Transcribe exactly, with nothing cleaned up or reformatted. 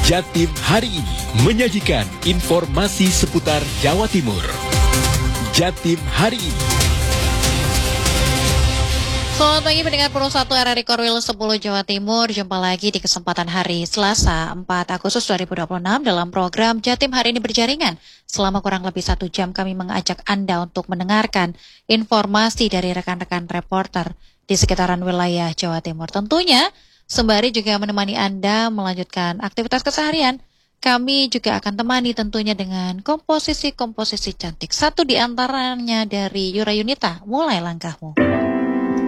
Jatim hari ini menyajikan informasi seputar Jawa Timur. Jatim hari ini. Selamat pagi pendengar Pro satu R R I Korwil sepuluh Jawa Timur. Jumpa lagi di kesempatan hari Selasa empat Agustus dua ribu dua puluh enam dalam program Jatim hari ini berjaringan. Selama kurang lebih satu jam kami mengajak Anda untuk mendengarkan informasi dari rekan-rekan reporter di sekitaran wilayah Jawa Timur. Tentunya sembari juga menemani Anda melanjutkan aktivitas keseharian. Kami juga akan temani tentunya dengan komposisi-komposisi cantik. Satu di antaranya dari Yura Yunita, Mulai Langkahmu.